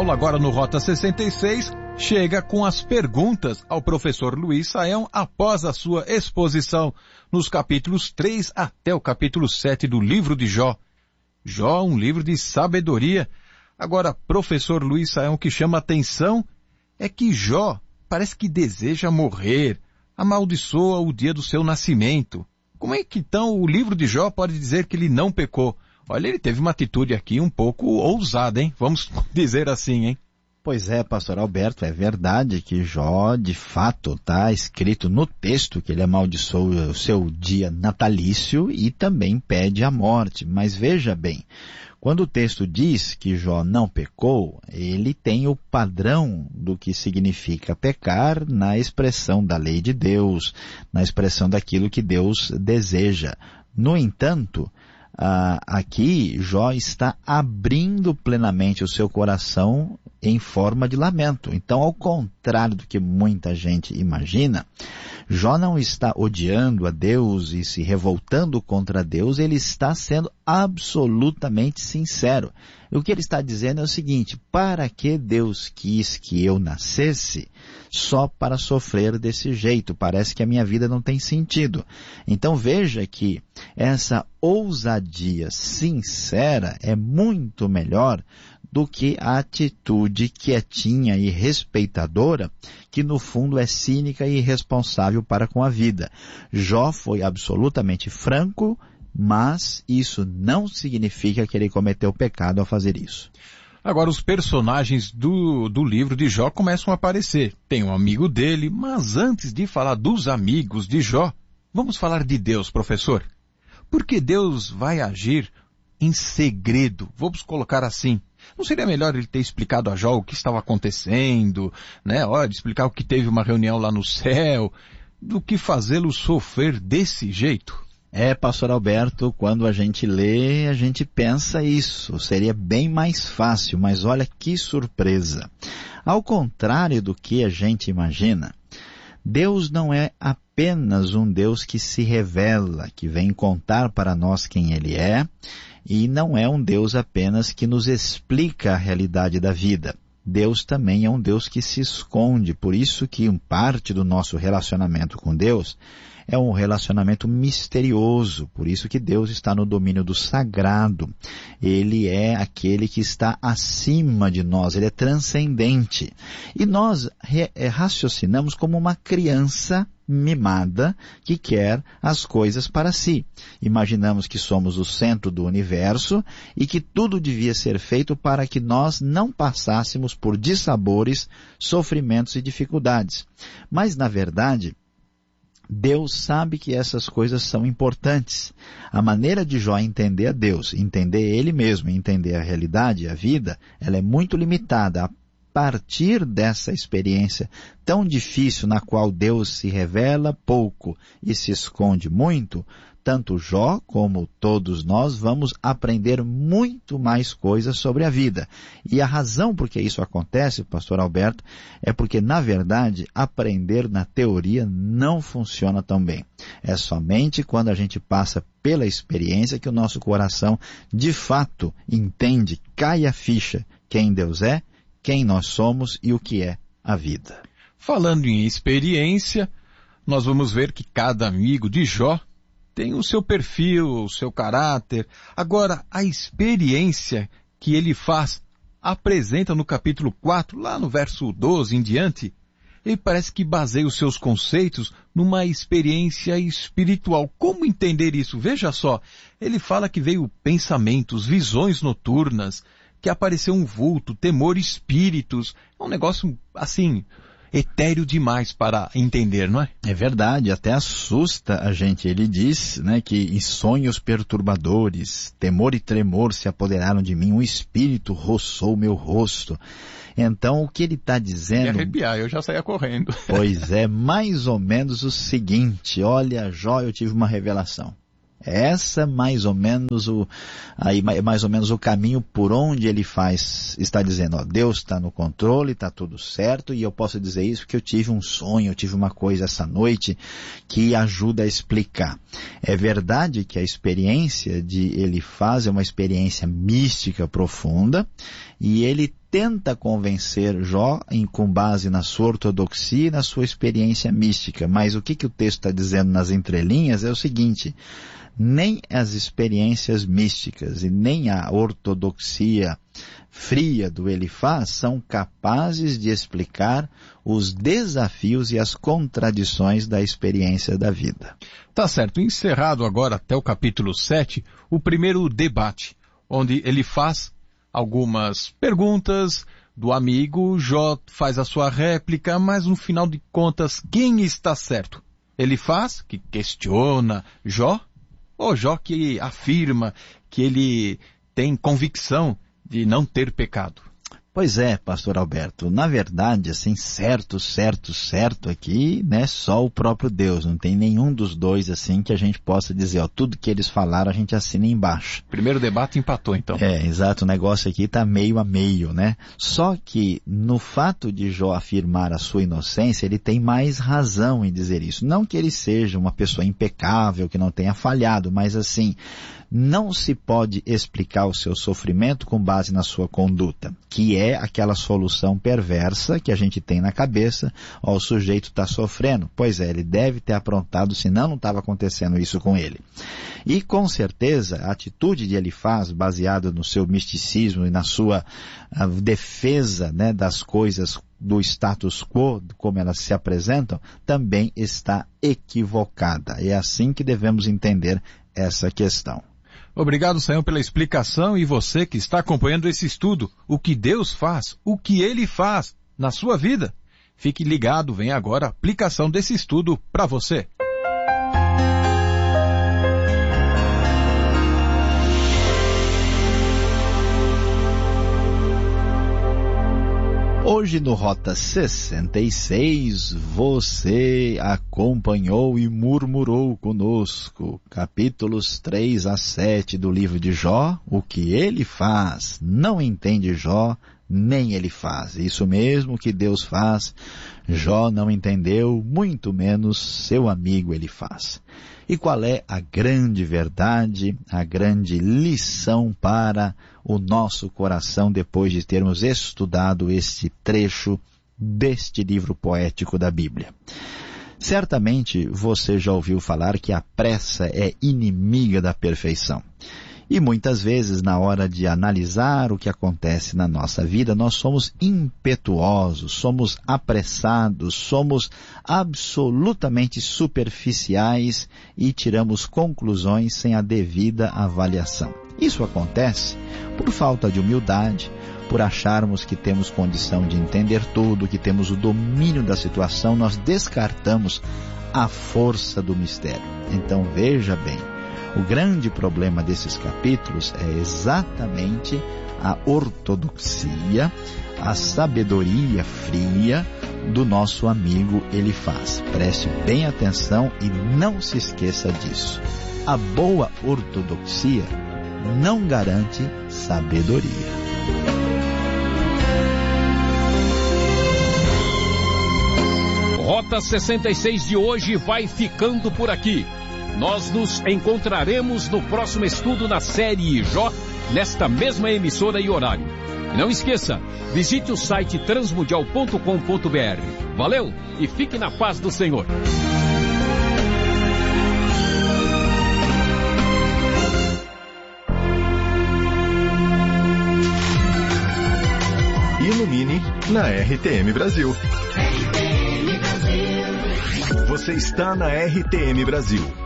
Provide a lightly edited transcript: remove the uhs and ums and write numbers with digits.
Paulo, agora no Rota 66, chega com as perguntas ao professor Luiz Saião após a sua exposição nos capítulos 3 até o capítulo 7 do livro de Jó. Jó, um livro de sabedoria. Agora, professor Luiz Saião, o que chama a atenção é que Jó parece que deseja morrer, amaldiçoa o dia do seu nascimento. Como é que então o livro de Jó pode dizer que ele não pecou? Olha, ele teve uma atitude aqui um pouco ousada, hein? Vamos dizer assim, hein? Pois é, pastor Alberto, é verdade que Jó, de fato, está escrito no texto que ele amaldiçoa o seu dia natalício e também pede a morte. Mas veja bem, quando o texto diz que Jó não pecou, ele tem o padrão do que significa pecar na expressão da lei de Deus, na expressão daquilo que Deus deseja. No entanto, aqui Jó está abrindo plenamente o seu coração em forma de lamento. Então, ao contrário do que muita gente imagina, Jó não está odiando a Deus e se revoltando contra Deus, ele está sendo absolutamente sincero. E o que ele está dizendo é o seguinte: para que Deus quis que eu nascesse só para sofrer desse jeito? Parece que a minha vida não tem sentido. Então veja que essa ousadia sincera é muito melhor do que a atitude quietinha e respeitadora, que no fundo é cínica e irresponsável para com a vida. Jó foi absolutamente franco, mas isso não significa que ele cometeu pecado ao fazer isso. Agora, os personagens do livro de Jó começam a aparecer. Tem um amigo dele, mas antes de falar dos amigos de Jó, vamos falar de Deus, professor. Porque Deus vai agir em segredo, vamos colocar assim. Não seria melhor ele ter explicado a Jó o que estava acontecendo, né? Olha, explicar o que teve uma reunião lá no céu, do que fazê-lo sofrer desse jeito? Pastor Alberto, quando a gente lê, a gente pensa isso. Seria bem mais fácil, mas olha que surpresa. Ao contrário do que a gente imagina, Deus não é apenas um Deus que se revela, que vem contar para nós quem Ele é, e não é um Deus apenas que nos explica a realidade da vida. Deus também é um Deus que se esconde, por isso que parte do nosso relacionamento com Deus é um relacionamento misterioso, por isso que Deus está no domínio do sagrado. Ele é aquele que está acima de nós, ele é transcendente. E nós raciocinamos como uma criança mimada que quer as coisas para si. Imaginamos que somos o centro do universo e que tudo devia ser feito para que nós não passássemos por dissabores, sofrimentos e dificuldades. Mas, na verdade, Deus sabe que essas coisas são importantes. A maneira de Jó entender a Deus, entender ele mesmo, entender a realidade, a vida, ela é muito limitada. A partir dessa experiência tão difícil na qual Deus se revela pouco e se esconde muito, tanto Jó como todos nós vamos aprender muito mais coisas sobre a vida. E a razão por que isso acontece, pastor Alberto, é porque, na verdade, aprender na teoria não funciona tão bem. É somente quando a gente passa pela experiência que o nosso coração, de fato, entende, cai a ficha quem Deus é, quem nós somos e o que é a vida. Falando em experiência, nós vamos ver que cada amigo de Jó tem o seu perfil, o seu caráter. Agora, a experiência que ele faz, apresenta no capítulo 4, lá no verso 12 em diante, ele parece que baseia os seus conceitos numa experiência espiritual. Como entender isso? Veja só, ele fala que veio pensamentos, visões noturnas, que apareceu um vulto, temor, espíritos. É um negócio, assim, etéreo demais para entender, não é? É verdade, até assusta a gente. Ele diz, né, que em sonhos perturbadores, temor e tremor se apoderaram de mim, um espírito roçou meu rosto. Então, o que ele está dizendo... Me arrepiar, eu já saía correndo. Pois é, mais ou menos o seguinte: olha, Jó, eu tive uma revelação. Essa mais ou menos o caminho por onde ele está dizendo, ó, Deus está no controle, está tudo certo, e eu posso dizer isso porque eu tive um sonho, eu tive uma coisa essa noite que ajuda a explicar. É verdade que a experiência de Elifaz é uma experiência mística profunda, e ele tenta convencer Jó com base na sua ortodoxia e na sua experiência mística. Mas o que o texto está dizendo nas entrelinhas é o seguinte: nem as experiências místicas e nem a ortodoxia fria do Elifaz são capazes de explicar os desafios e as contradições da experiência da vida. Tá certo. Encerrado agora até o capítulo 7, o primeiro debate, onde ele faz algumas perguntas do amigo, Jó faz a sua réplica, mas no final de contas, quem está certo? Elifaz, que questiona Jó, ou Jó que afirma que ele tem convicção de não ter pecado? Pois é, pastor Alberto, na verdade, assim, certo aqui, né, só o próprio Deus, não tem nenhum dos dois, assim, que a gente possa dizer, ó, tudo que eles falaram a gente assina embaixo. Primeiro debate empatou, então. É, exato, o negócio aqui tá meio a meio, né? Só que, no fato de Jó afirmar a sua inocência, ele tem mais razão em dizer isso. Não que ele seja uma pessoa impecável, que não tenha falhado, mas assim, não se pode explicar o seu sofrimento com base na sua conduta, que é aquela solução perversa que a gente tem na cabeça. Ó, o sujeito está sofrendo. Pois é, ele deve ter aprontado, senão não estava acontecendo isso com ele. E com certeza a atitude de Elifaz, baseada no seu misticismo e na sua defesa, né, das coisas do status quo, como elas se apresentam, também está equivocada. É assim que devemos entender essa questão. Obrigado, Senhor, pela explicação, e você que está acompanhando esse estudo, o que Deus faz, o que Ele faz na sua vida. Fique ligado, vem agora a aplicação desse estudo para você. Hoje no Rota 66, você acompanhou e murmurou conosco capítulos 3 a 7 do livro de Jó. O que ele faz, não entende Jó, nem ele faz. Isso mesmo que Deus faz, Jó não entendeu, muito menos seu amigo Elifaz. E qual é a grande verdade, a grande lição para o nosso coração depois de termos estudado este trecho deste livro poético da Bíblia? Certamente você já ouviu falar que a pressa é inimiga da perfeição. E muitas vezes, na hora de analisar o que acontece na nossa vida, nós somos impetuosos, somos apressados, somos absolutamente superficiais e tiramos conclusões sem a devida avaliação. Isso acontece por falta de humildade, por acharmos que temos condição de entender tudo, que temos o domínio da situação, nós descartamos a força do mistério. Então veja bem, o grande problema desses capítulos é exatamente a ortodoxia, a sabedoria fria do nosso amigo Elifaz. Preste bem atenção e não se esqueça disso. A boa ortodoxia não garante sabedoria. Rota 66 de hoje vai ficando por aqui. Nós nos encontraremos no próximo estudo na série Jó, nesta mesma emissora e horário. E não esqueça, visite o site transmundial.com.br. Valeu e fique na paz do Senhor. Ilumine na RTM Brasil. Você está na RTM Brasil.